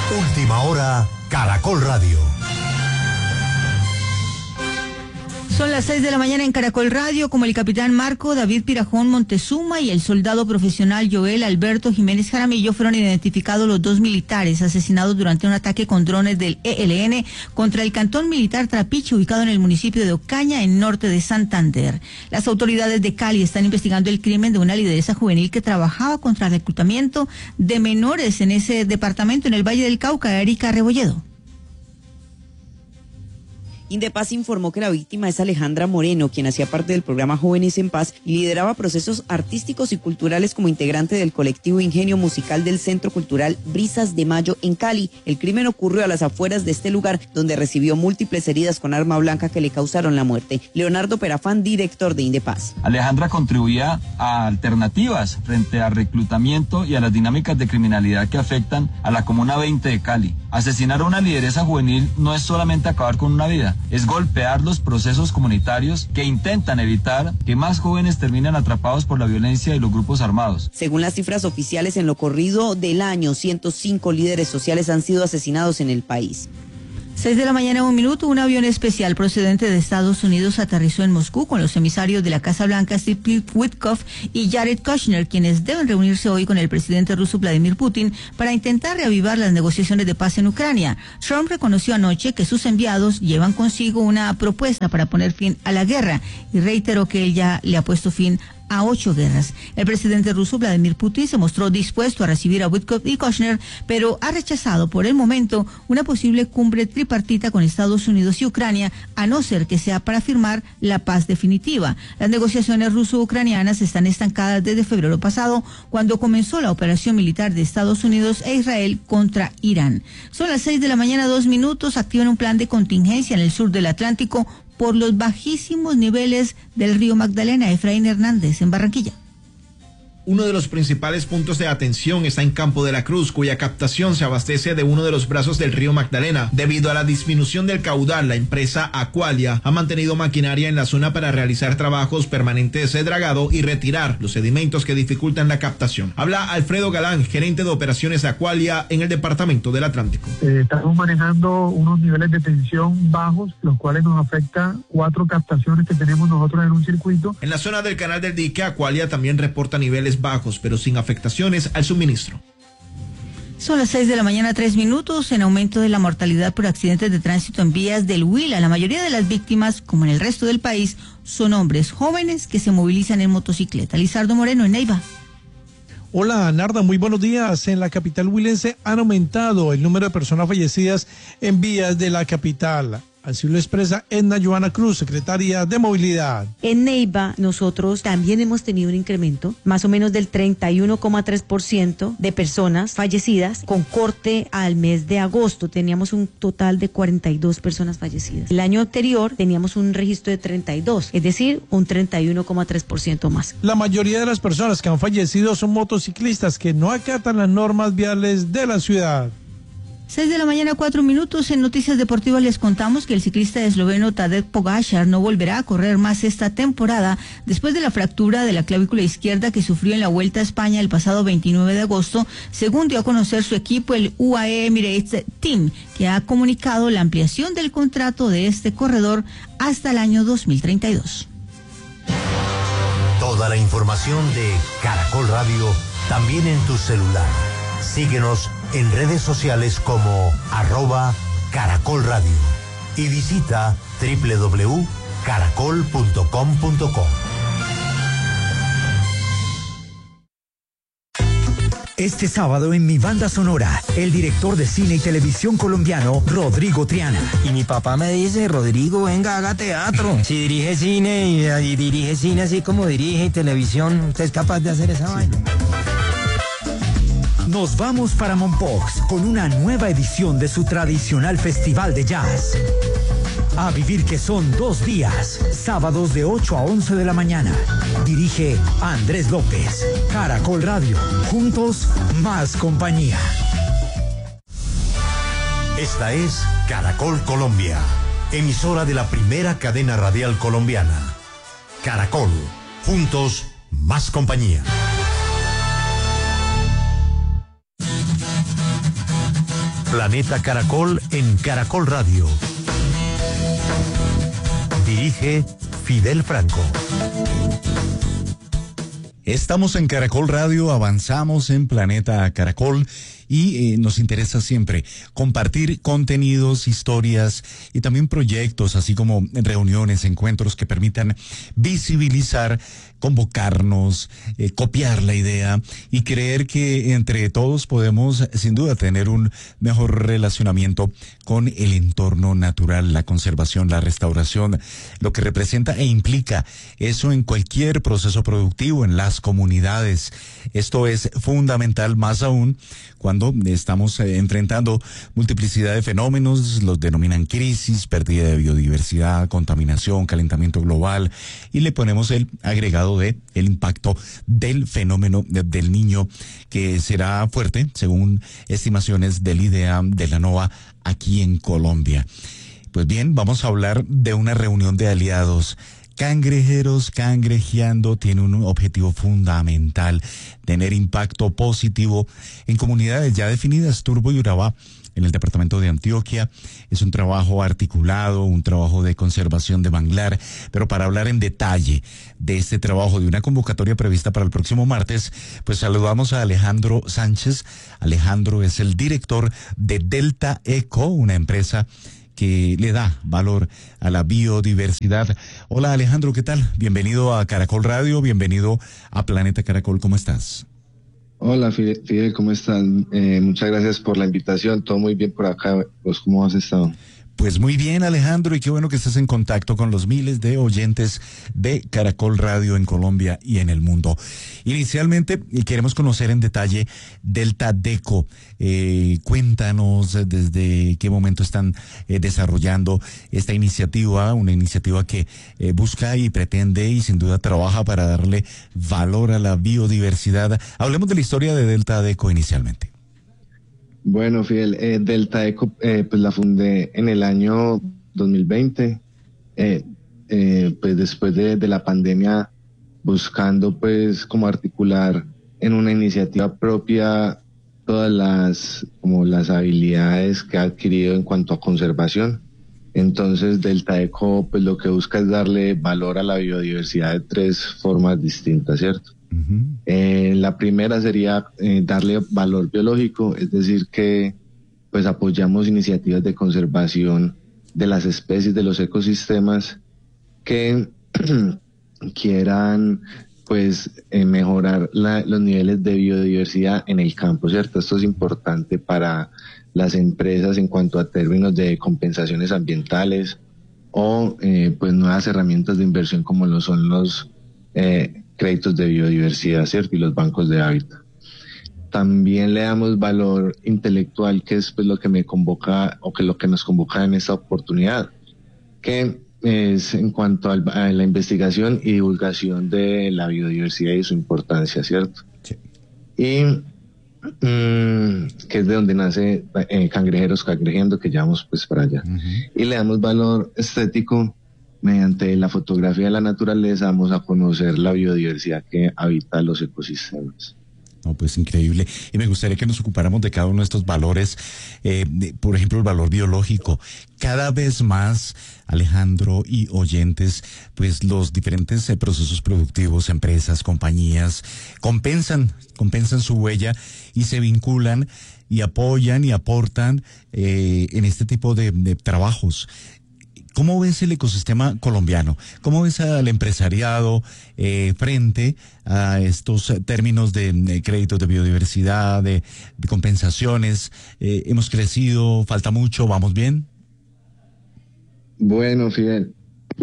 Última hora, Caracol Radio. Son las 6 de la mañana en Caracol Radio. Como el capitán Marco David Pirajón Montezuma y el soldado profesional Joel Alberto Jiménez Jaramillo fueron identificados los dos militares asesinados durante un ataque con drones del ELN contra el cantón militar Trapiche, ubicado en el municipio de Ocaña, en norte de Santander. Las autoridades de Cali están investigando el crimen de una lideresa juvenil que trabajaba contra el reclutamiento de menores en ese departamento, en el Valle del Cauca. Erika Rebolledo. Indepaz informó que la víctima es Alejandra Moreno, quien hacía parte del programa Jóvenes en Paz y lideraba procesos artísticos y culturales como integrante del colectivo Ingenio Musical del Centro Cultural Brisas de Mayo en Cali. El crimen ocurrió a las afueras de este lugar, donde recibió múltiples heridas con arma blanca que le causaron la muerte. Leonardo Perafán, director de Indepaz. Alejandra contribuía a alternativas frente al reclutamiento y a las dinámicas de criminalidad que afectan a la Comuna 20 de Cali. Asesinar a una lideresa juvenil no es solamente acabar con una vida, es golpear los procesos comunitarios que intentan evitar que más jóvenes terminen atrapados por la violencia y los grupos armados. Según las cifras oficiales, en lo corrido del año, 105 líderes sociales han sido asesinados en el país. 6 de la mañana, 1 minuto. Un avión especial procedente de Estados Unidos aterrizó en Moscú con los emisarios de la Casa Blanca Steve Witkoff y Jared Kushner, quienes deben reunirse hoy con el presidente ruso Vladimir Putin para intentar reavivar las negociaciones de paz en Ucrania. Trump reconoció anoche que sus enviados llevan consigo una propuesta para poner fin a la guerra y reiteró que él ya le ha puesto fin a 8 guerras. El presidente ruso Vladimir Putin se mostró dispuesto a recibir a Witkoff y Kushner, pero ha rechazado por el momento una posible cumbre tripartita con Estados Unidos y Ucrania, a no ser que sea para firmar la paz definitiva. Las negociaciones ruso-ucranianas están estancadas desde febrero pasado, cuando comenzó la operación militar de Estados Unidos e Israel contra Irán. Son las 6 de la mañana, 2 minutos. Activan un plan de contingencia en el sur del Atlántico por los bajísimos niveles del río Magdalena. Efraín Hernández, en Barranquilla. Uno de los principales puntos de atención está en Campo de la Cruz, cuya captación se abastece de uno de los brazos del río Magdalena. Debido a la disminución del caudal, la empresa Aqualia ha mantenido maquinaria en la zona para realizar trabajos permanentes de dragado y retirar los sedimentos que dificultan la captación. Habla Alfredo Galán, gerente de operaciones de Aqualia en el departamento del Atlántico. Estamos manejando unos niveles de tensión bajos, los cuales nos afectan 4 captaciones que tenemos nosotros en un circuito. En la zona del canal del dique, Aqualia también reporta niveles bajos, pero sin afectaciones al suministro. Son las 6 de la mañana, 3 minutos. En aumento de la mortalidad por accidentes de tránsito en vías del Huila. La mayoría de las víctimas, como en el resto del país, son hombres jóvenes que se movilizan en motocicleta. Lizardo Moreno, en Neiva. Hola, Narda, muy buenos días. En la capital huilense han aumentado el número de personas fallecidas en vías de la capital. Así lo expresa Edna Joana Cruz, secretaria de Movilidad. En Neiva nosotros también hemos tenido un incremento más o menos del 31,3% de personas fallecidas. Con corte al mes de agosto teníamos un total de 42 personas fallecidas. El año anterior teníamos un registro de 32, es decir, un 31,3% más. La mayoría de las personas que han fallecido son motociclistas que no acatan las normas viales de la ciudad. 6 de la mañana, 4 minutos. En Noticias Deportivas les contamos que el ciclista esloveno Tadej Pogačar no volverá a correr más esta temporada después de la fractura de la clavícula izquierda que sufrió en la Vuelta a España el pasado 29 de agosto, según dio a conocer su equipo, el UAE Emirates Team, que ha comunicado la ampliación del contrato de este corredor hasta el año 2032. Toda la información de Caracol Radio también en tu celular. Síguenos en redes sociales como @Caracol Radio y visita www.caracol.com.co. Este sábado en Mi Banda Sonora, el director de cine y televisión colombiano, Rodrigo Triana. Y mi papá me dice, Rodrigo, venga, haga teatro. Si dirige cine y dirige cine así como dirige y televisión, ¿usted es capaz de hacer esa vaina? Nos vamos para Mompox con una nueva edición de su tradicional festival de jazz. A vivir que son 2 días, sábados de 8 a 11 de la mañana. Dirige Andrés López. Caracol Radio. Juntos, más compañía. Esta es Caracol Colombia, emisora de la primera cadena radial colombiana. Caracol. Juntos, más compañía. Planeta Caracol en Caracol Radio. Dirige Fidel Franco. Estamos en Caracol Radio, avanzamos en Planeta Caracol y nos interesa siempre compartir contenidos, historias y también proyectos, así como reuniones, encuentros que permitan visibilizar, convocarnos, copiar la idea y creer que entre todos podemos sin duda tener un mejor relacionamiento con el entorno natural, la conservación, la restauración, lo que representa e implica eso en cualquier proceso productivo, en las comunidades. Esto es fundamental, más aún cuando estamos enfrentando multiplicidad de fenómenos, los denominan crisis, pérdida de biodiversidad, contaminación, calentamiento global, y le ponemos el agregado de el impacto del fenómeno del Niño, que será fuerte, según estimaciones del IDEA de la NOAA aquí en Colombia. Pues bien, vamos a hablar de una reunión de aliados. Cangrejeros Cangrejeando tiene un objetivo fundamental: tener impacto positivo en comunidades ya definidas. Turbo y Urabá, en el departamento de Antioquia, es un trabajo articulado, un trabajo de conservación de manglar. Pero para hablar en detalle de este trabajo, de una convocatoria prevista para el próximo martes, pues saludamos a Alejandro Sánchez. Alejandro es el director de Delta Eco, una empresa que le da valor a la biodiversidad. Hola Alejandro, ¿qué tal? Bienvenido a Caracol Radio, bienvenido a Planeta Caracol, ¿cómo estás? Hola Fidel, ¿cómo estás? Muchas gracias por la invitación, todo muy bien por acá. ¿Vos cómo has estado? Pues muy bien, Alejandro, y qué bueno que estés en contacto con los miles de oyentes de Caracol Radio en Colombia y en el mundo. Inicialmente, queremos conocer en detalle Delta Deco. Cuéntanos desde qué momento están desarrollando esta iniciativa, una iniciativa que busca y pretende y sin duda trabaja para darle valor a la biodiversidad. Hablemos de la historia de Delta Deco inicialmente. Bueno, Fidel, Delta Eco pues la fundé en el año 2020, pues después de la pandemia, buscando pues como articular en una iniciativa propia todas las habilidades que ha adquirido en cuanto a conservación. Entonces Delta Eco pues lo que busca es darle valor a la biodiversidad de tres formas distintas, ¿cierto? La primera sería darle valor biológico, es decir que pues apoyamos iniciativas de conservación de las especies, de los ecosistemas que quieran pues mejorar los niveles de biodiversidad en el campo, ¿cierto? Esto es importante para las empresas en cuanto a términos de compensaciones ambientales o pues nuevas herramientas de inversión como lo son los créditos de biodiversidad, ¿cierto? Y los bancos de hábitat. También le damos valor intelectual, que es pues lo que me convoca o que lo que nos convoca en esta oportunidad, que es en cuanto a la investigación y divulgación de la biodiversidad y su importancia, ¿cierto? Sí. Y que es de donde nace Cangrejeros Cangrejeando, que llevamos pues para allá. Y le damos valor estético. Mediante la fotografía de la naturaleza vamos a conocer la biodiversidad que habita los ecosistemas. No, pues increíble. Y me gustaría que nos ocupáramos de cada uno de estos valores, por ejemplo, el valor biológico. Cada vez más, Alejandro y oyentes, pues los diferentes procesos productivos, empresas, compañías, compensan su huella y se vinculan y apoyan y aportan en este tipo de trabajos. ¿Cómo ves el ecosistema colombiano? ¿Cómo ves al empresariado frente a estos términos de créditos de biodiversidad, de compensaciones? ¿Hemos crecido? ¿Falta mucho? ¿Vamos bien? Bueno, Fidel,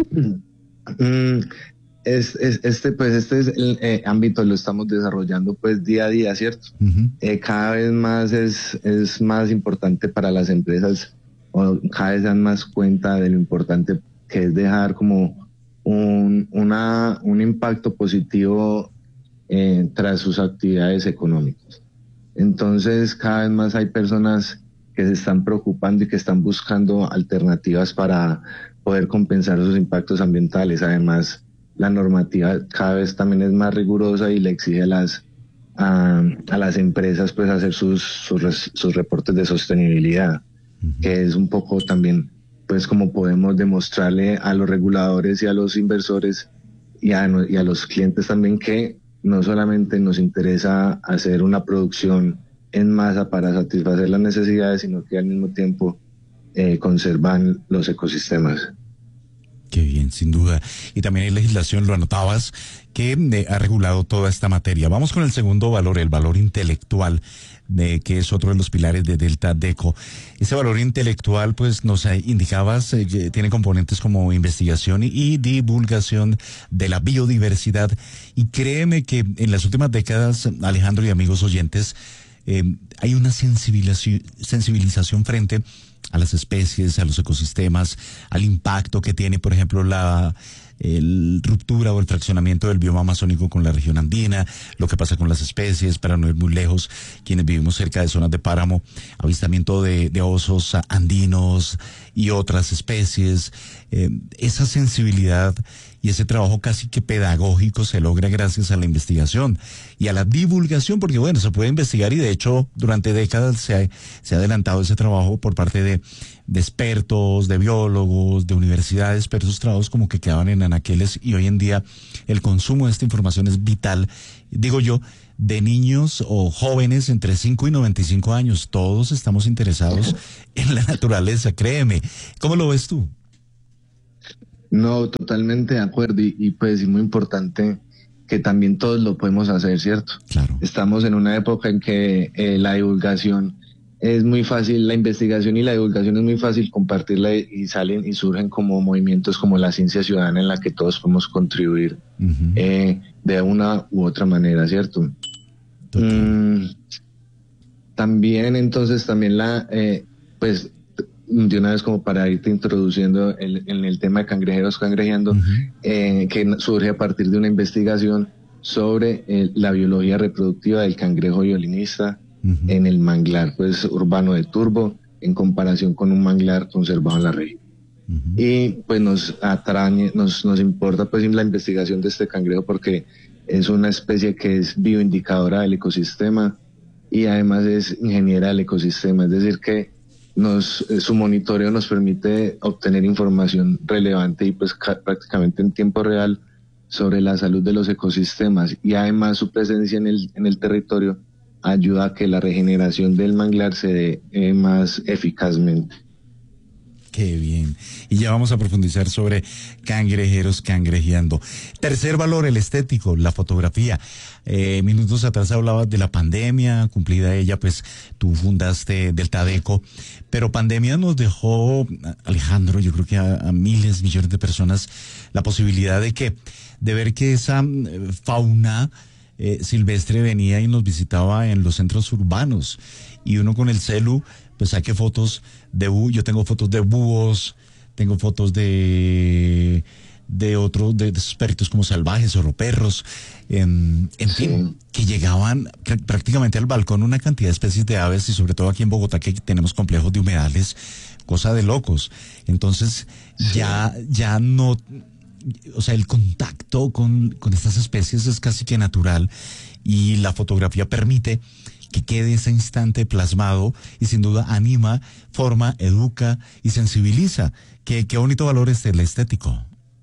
este es el ámbito, lo estamos desarrollando pues día a día, ¿cierto? Cada vez más es más importante para las empresas, o cada vez dan más cuenta de lo importante que es dejar como un impacto positivo tras sus actividades económicas. Entonces cada vez más hay personas que se están preocupando y que están buscando alternativas para poder compensar sus impactos ambientales. Además, la normativa cada vez también es más rigurosa y le exige a a las empresas pues hacer sus reportes de sostenibilidad, que es un poco también pues como podemos demostrarle a los reguladores y a los inversores y a los clientes también que no solamente nos interesa hacer una producción en masa para satisfacer las necesidades, sino que al mismo tiempo conservan los ecosistemas. Qué bien, sin duda. Y también hay legislación, lo anotabas, que ha regulado toda esta materia. Vamos con el segundo valor, el valor intelectual, que es otro de los pilares de Delta Deco. Ese valor intelectual, pues nos indicabas, tiene componentes como investigación y divulgación de la biodiversidad. Y créeme que en las últimas décadas, Alejandro y amigos oyentes, hay una sensibilización frente a las especies, a los ecosistemas, al impacto que tiene, por ejemplo, la ruptura o el fraccionamiento del bioma amazónico con la región andina, lo que pasa con las especies, para no ir muy lejos, quienes vivimos cerca de zonas de páramo, avistamiento de osos andinos y otras especies. Esa sensibilidad y ese trabajo casi que pedagógico se logra gracias a la investigación y a la divulgación, porque bueno, se puede investigar y de hecho durante décadas se ha adelantado ese trabajo por parte de expertos, de biólogos, de universidades, pero esos trabajos como que quedaban en anaqueles y hoy en día el consumo de esta información es vital, digo yo, de niños o jóvenes entre 5 y 95 años. Todos estamos interesados en la naturaleza, créeme. ¿Cómo lo ves tú? No, totalmente de acuerdo y pues es muy importante que también todos lo podemos hacer, ¿cierto? Claro. Estamos en una época en que la divulgación es muy fácil, la investigación y la divulgación es muy fácil compartirla y salen y surgen como movimientos como la ciencia ciudadana en la que todos podemos contribuir de una u otra manera, ¿cierto? También entonces también pues de una vez como para irte introduciendo en el tema de cangrejeros cangrejeando, que surge a partir de una investigación sobre la biología reproductiva del cangrejo violinista en el manglar pues urbano de Turbo en comparación con un manglar conservado en la región. Y pues nos atrae, nos importa pues la investigación de este cangrejo porque es una especie que es bioindicadora del ecosistema y además es ingeniera del ecosistema, es decir que su monitoreo nos permite obtener información relevante y pues prácticamente en tiempo real sobre la salud de los ecosistemas y además su presencia en el territorio ayuda a que la regeneración del manglar se dé más eficazmente. Qué bien. Y ya vamos a profundizar sobre cangrejeros cangrejeando. Tercer valor, el estético, la fotografía. Minutos atrás hablabas de la pandemia, cumplida ella, pues tú fundaste Delta Deco, pero pandemia nos dejó, Alejandro, yo creo que a miles, millones de personas, la posibilidad de ver que esa fauna silvestre venía y nos visitaba en los centros urbanos y uno con el celu pues saque fotos de yo tengo fotos de búhos, tengo fotos de esos perritos como salvajes o perros, en fin, que llegaban prácticamente al balcón una cantidad de especies de aves y sobre todo aquí en Bogotá que tenemos complejos de humedales, cosa de locos. Entonces ya no, o sea, el contacto con estas especies es casi que natural y la fotografía permite que quede ese instante plasmado y sin duda anima, forma, educa y sensibiliza. Qué bonito valor es el estético.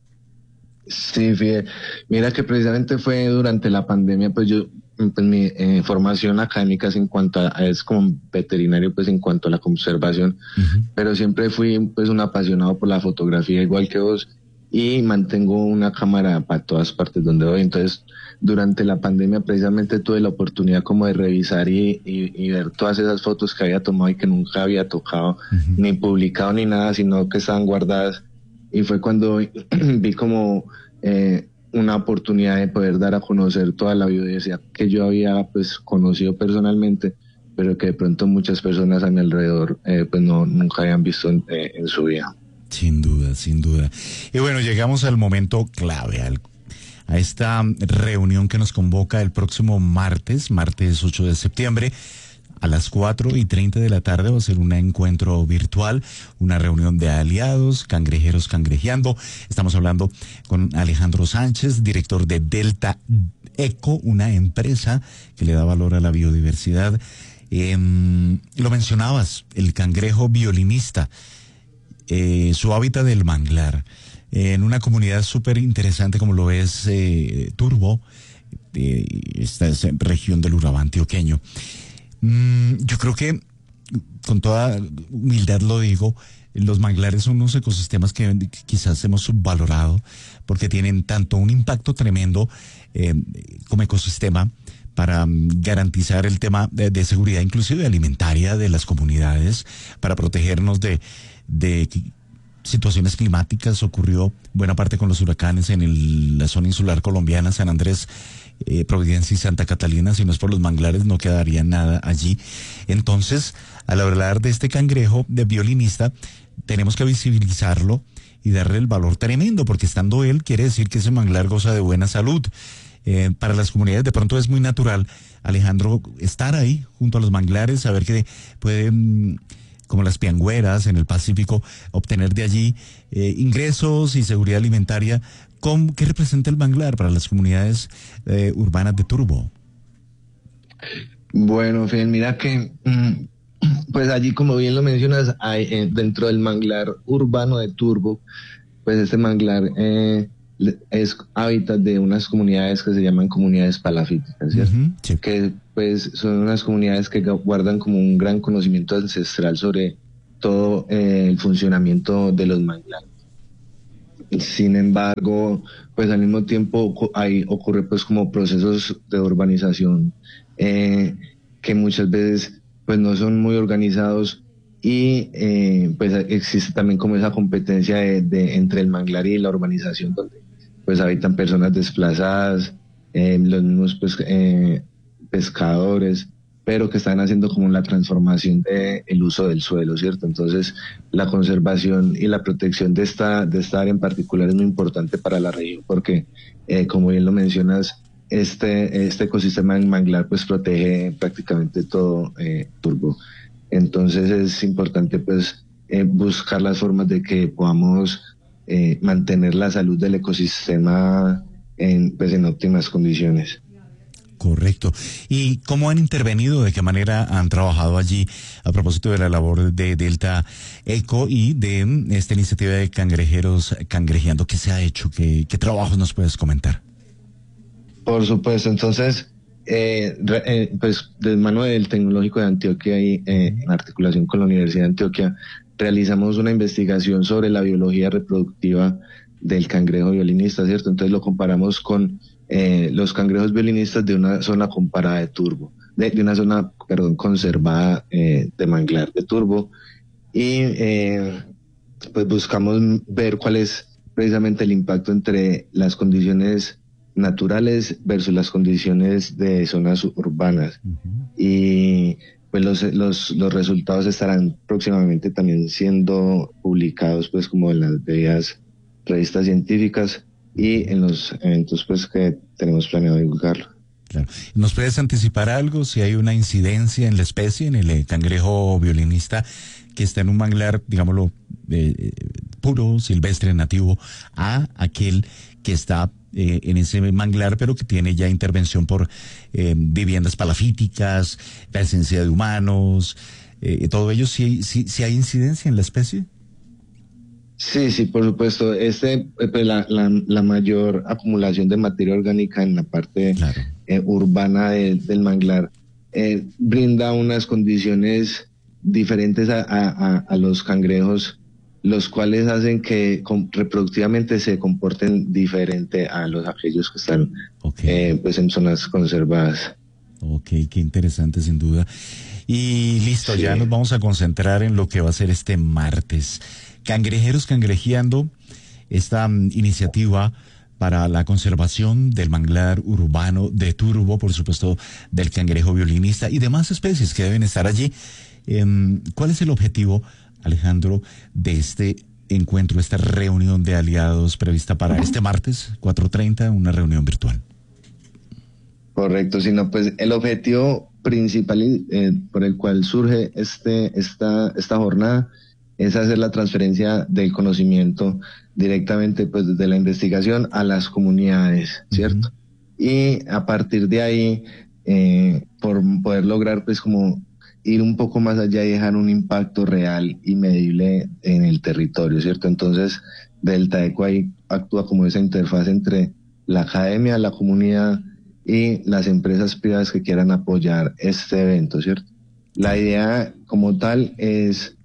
Sí, mira que precisamente fue durante la pandemia, pues mi formación académica es en cuanto es como veterinario, pues en cuanto a la conservación, pero siempre fui pues un apasionado por la fotografía igual que vos y mantengo una cámara para todas partes donde voy. Entonces durante la pandemia precisamente tuve la oportunidad como de revisar y ver todas esas fotos que había tomado y que nunca había tocado ni publicado ni nada, sino que estaban guardadas y fue cuando vi como una oportunidad de poder dar a conocer toda la biodiversidad que yo había pues conocido personalmente, pero que de pronto muchas personas a mi alrededor pues nunca habían visto en su vida. Sin duda, sin duda. Y bueno, llegamos al momento clave, a esta reunión que nos convoca el próximo martes 8 de septiembre, A las 4:30 de la tarde va a ser un encuentro virtual, una reunión de aliados, cangrejeros cangrejeando. Estamos hablando con Alejandro Sánchez, director de Delta Eco, una empresa que le da valor a la biodiversidad. Lo mencionabas, el cangrejo violinista, su hábitat del manglar, en una comunidad súper interesante como lo es Turbo, esta es región del Urabá antioqueño. Yo creo que, con toda humildad lo digo, los manglares son unos ecosistemas que quizás hemos subvalorado porque tienen tanto un impacto tremendo como ecosistema para garantizar el tema de seguridad, inclusive alimentaria de las comunidades, para protegernos de situaciones climáticas. Ocurrió buena parte con los huracanes en la zona insular colombiana, San Andrés, Providencia y Santa Catalina. Si no es por los manglares no quedaría nada allí. Entonces, al hablar de este cangrejo de violinista, tenemos que visibilizarlo y darle el valor tremendo, porque estando él quiere decir que ese manglar goza de buena salud. Para las comunidades de pronto es muy natural, Alejandro, estar ahí junto a los manglares, saber que pueden, como las piangüeras en el Pacífico, obtener de allí ingresos y seguridad alimentaria. ¿Qué representa el manglar para las comunidades urbanas de Turbo? Bueno, Fidel, mira que pues allí, como bien lo mencionas, hay, dentro del manglar urbano de Turbo, pues este manglar es hábitat de unas comunidades que se llaman comunidades palafíticas, ¿cierto? Sí. Que pues son unas comunidades que guardan como un gran conocimiento ancestral sobre todo el funcionamiento de los manglares. Sin embargo, pues al mismo tiempo ocurre pues como procesos de urbanización que muchas veces pues no son muy organizados, y pues existe también como esa competencia entre el manglar y la urbanización, donde pues habitan personas desplazadas, los mismos pues, pescadores, pero que están haciendo como la transformación del uso del suelo, ¿cierto? Entonces, la conservación y la protección de esta área en particular es muy importante para la región, porque, como bien lo mencionas, este ecosistema en manglar pues protege prácticamente todo Turbo. Entonces, es importante pues buscar las formas de que podamos mantener la salud del ecosistema en óptimas condiciones. Correcto. ¿Y cómo han intervenido? ¿De qué manera han trabajado allí a propósito de la labor de Delta Eco y de esta iniciativa de cangrejeros cangrejeando? ¿Qué se ha hecho? ¿Qué trabajos nos puedes comentar? Por supuesto. Entonces, pues de mano del Tecnológico de Antioquia y en articulación con la Universidad de Antioquia, realizamos una investigación sobre la biología reproductiva del cangrejo violinista, ¿cierto? Entonces lo comparamos con los cangrejos violinistas de una zona comparada de Turbo, de una zona, conservada de manglar de Turbo, y pues buscamos ver cuál es precisamente el impacto entre las condiciones naturales versus las condiciones de zonas urbanas. Y pues los resultados estarán próximamente también siendo publicados pues como en las debidas revistas científicas y en los eventos pues que tenemos planeado divulgarlo. Claro. ¿Nos puedes anticipar algo? Si hay una incidencia en la especie, en el cangrejo violinista que está en un manglar, digámoslo, puro, silvestre, nativo, a aquel que está en ese manglar, pero que tiene ya intervención por viviendas palafíticas, presencia de humanos, todo ello, ¿sí hay incidencia en la especie? Sí, por supuesto. Pues la mayor acumulación de materia orgánica en la parte urbana del manglar brinda unas condiciones diferentes a los cangrejos, los cuales hacen que reproductivamente se comporten diferente a aquellos que están pues en zonas conservadas. Ok, qué interesante sin duda. Y listo, ya nos vamos a concentrar en lo que va a ser este martes. Cangrejeros Cangrejeando, esta iniciativa para la conservación del manglar urbano de Turbo, por supuesto del cangrejo violinista y demás especies que deben estar allí. ¿Cuál es el objetivo, Alejandro, de este encuentro, esta reunión de aliados prevista para este martes, 4:30, una reunión virtual? Correcto, sino pues el objetivo principal por el cual surge esta jornada es hacer la transferencia del conocimiento directamente pues desde la investigación a las comunidades, ¿cierto? Y a partir de ahí, por poder lograr pues como ir un poco más allá y dejar un impacto real y medible en el territorio, ¿cierto? Entonces, Delta Eco ahí actúa como esa interfaz entre la academia, la comunidad y las empresas privadas que quieran apoyar este evento, ¿cierto? La idea como tal es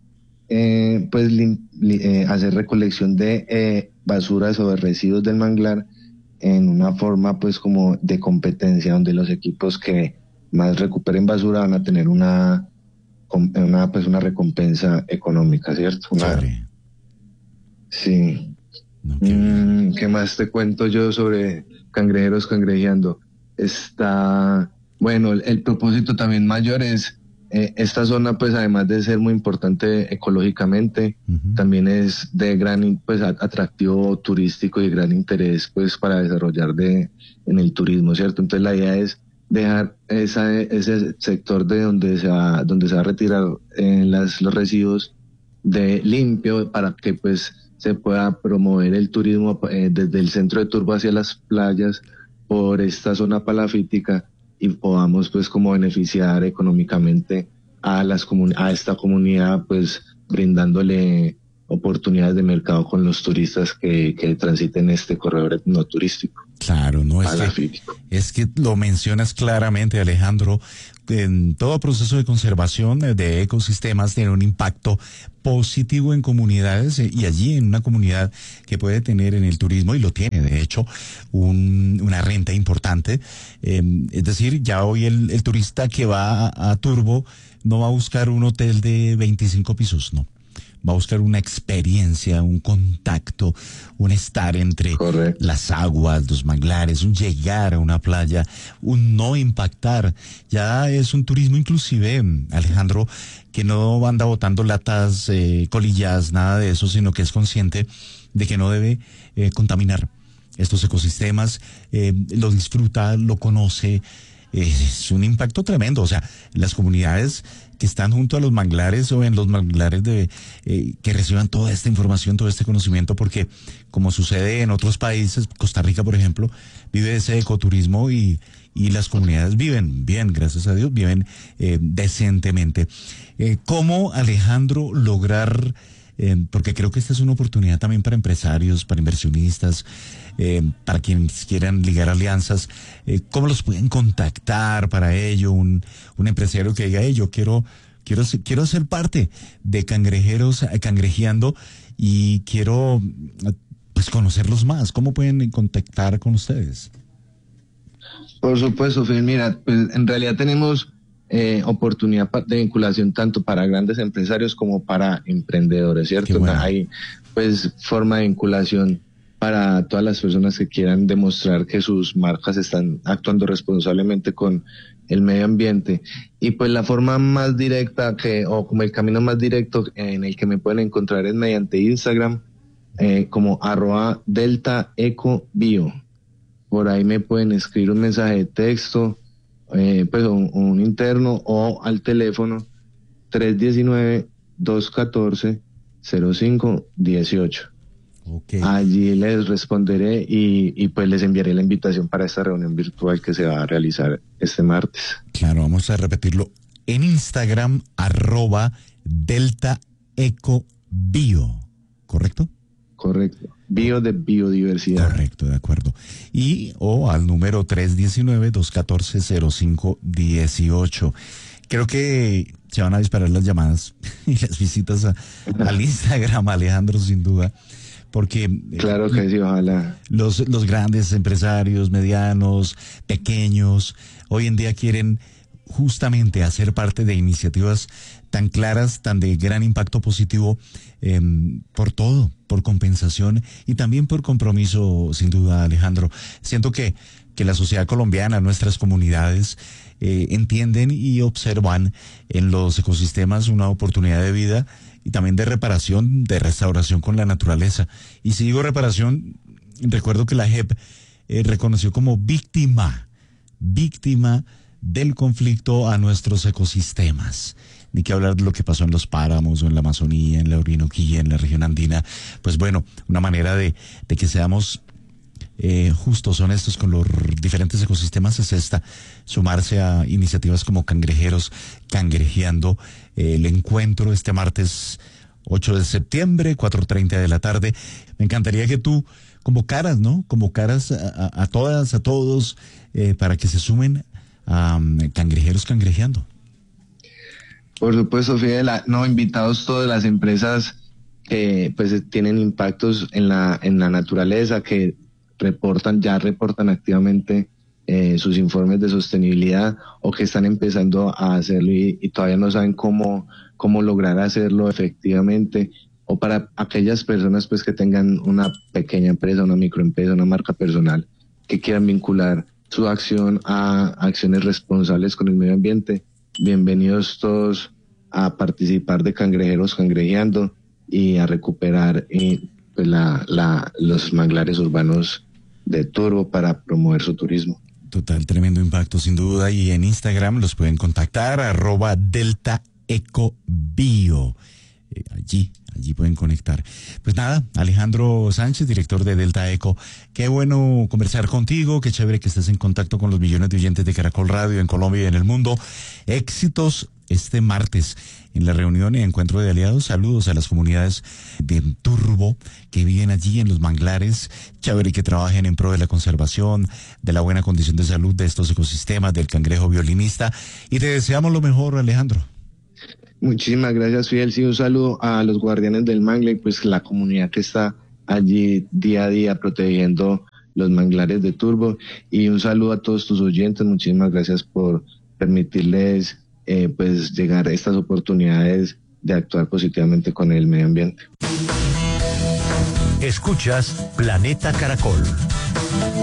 hacer recolección de basuras o de residuos del manglar en una forma pues como de competencia, donde los equipos que más recuperen basura van a tener una recompensa económica, ¿cierto? Sí. ¿Qué más te cuento yo sobre cangrejeros cangrejeando? Bueno, el propósito también mayor es esta zona, pues además de ser muy importante ecológicamente, también es de gran pues atractivo turístico y de gran interés pues para desarrollar en el turismo, ¿cierto? Entonces la idea es dejar ese sector de donde se va a retirar los residuos de limpio para que pues se pueda promover el turismo desde el centro de Turbo hacia las playas por esta zona palafítica y podamos pues como beneficiar económicamente a esta comunidad, pues brindándole oportunidades de mercado con los turistas que transiten este corredor etnoturístico. Claro, no es que lo mencionas claramente, Alejandro. En todo proceso de conservación de ecosistemas tiene un impacto positivo en comunidades y allí en una comunidad que puede tener en el turismo, y lo tiene de hecho, una renta importante. Es decir, ya hoy el turista que va a Turbo no va a buscar un hotel de 25 pisos, no. Va a buscar una experiencia, un contacto, un estar entre las aguas, los manglares, un llegar a una playa, un no impactar. Ya es un turismo inclusive, Alejandro, que no anda botando latas, colillas, nada de eso, sino que es consciente de que no debe contaminar estos ecosistemas, lo disfruta, lo conoce. Es un impacto tremendo. O sea, las comunidades que están junto a los manglares o en los manglares que reciban toda esta información, todo este conocimiento, porque como sucede en otros países, Costa Rica, por ejemplo, vive ese ecoturismo y las comunidades viven bien, gracias a Dios, viven decentemente. ¿Cómo, Alejandro, lograr, porque creo que esta es una oportunidad también para empresarios, para inversionistas, para quienes quieran ligar alianzas, cómo los pueden contactar para ello? Un empresario que diga, yo quiero ser parte de Cangrejeros Cangrejeando y quiero pues conocerlos más. ¿Cómo pueden contactar con ustedes? Por supuesto, Phil, mira, pues en realidad tenemos oportunidad de vinculación tanto para grandes empresarios como para emprendedores, ¿cierto? Bueno. Hay pues forma de vinculación para todas las personas que quieran demostrar que sus marcas están actuando responsablemente con el medio ambiente. Y pues la forma más directa o como el camino más directo en el que me pueden encontrar es mediante Instagram, como @DeltaEcoBio. Por ahí me pueden escribir un mensaje de texto, pues un interno, o al teléfono 319-214-0518. Okay. Allí les responderé y pues les enviaré la invitación para esta reunión virtual que se va a realizar este martes. Claro, vamos a repetirlo. En Instagram, @DeltaEcoBio, ¿correcto? Correcto. Bio de biodiversidad. Correcto, de acuerdo. O al número 319-214-0518. Creo que se van a disparar las llamadas y las visitas al Instagram, Alejandro, sin duda. Porque claro que sí, ojalá. Los grandes empresarios, medianos, pequeños, hoy en día quieren justamente hacer parte de iniciativas tan claras, tan de gran impacto positivo, por todo, por compensación y también por compromiso, sin duda, Alejandro. Siento que la sociedad colombiana, nuestras comunidades, entienden y observan en los ecosistemas una oportunidad de vida y también de reparación, de restauración con la naturaleza. Y si digo reparación, recuerdo que la JEP reconoció como víctima del conflicto a nuestros ecosistemas. Ni que hablar de lo que pasó en los páramos o en la Amazonía, en la Orinoquía, en la región andina. Pues bueno, una manera de que seamos justos, honestos con los diferentes ecosistemas es esta, sumarse a iniciativas como Cangrejeros Cangrejeando, el encuentro este martes 8 de septiembre, 4:30 de la tarde. Me encantaría que tú convocaras, ¿no? Convocaras a todas, a todos, para que se sumen a Cangrejeros Cangrejeando. Por supuesto, Fidel, invitados todas las empresas que pues tienen impactos en la naturaleza, que ya reportan activamente sus informes de sostenibilidad o que están empezando a hacerlo y todavía no saben cómo lograr hacerlo efectivamente, o para aquellas personas pues que tengan una pequeña empresa, una microempresa, una marca personal que quieran vincular su acción a acciones responsables con el medio ambiente. Bienvenidos todos a participar de Cangrejeros Cangrejeando y a recuperar pues los manglares urbanos de Turbo para promover su turismo. Total, tremendo impacto sin duda, y en Instagram los pueden contactar @DeltaEcoBio. Allí pueden conectar. Pues nada, Alejandro Sánchez, director de Delta Eco, qué bueno conversar contigo, qué chévere que estés en contacto con los millones de oyentes de Caracol Radio en Colombia y en el mundo. Éxitos este martes en la reunión y encuentro de aliados. Saludos a las comunidades de Turbo que viven allí en los manglares. Chévere que trabajen en pro de la conservación, de la buena condición de salud de estos ecosistemas, del cangrejo violinista, y te deseamos lo mejor, Alejandro. Muchísimas gracias, Fidel. Sí, un saludo a los guardianes del mangle y pues la comunidad que está allí día a día protegiendo los manglares de Turbo, y un saludo a todos tus oyentes. Muchísimas gracias por permitirles pues llegar a estas oportunidades de actuar positivamente con el medio ambiente. Escuchas Planeta Caracol.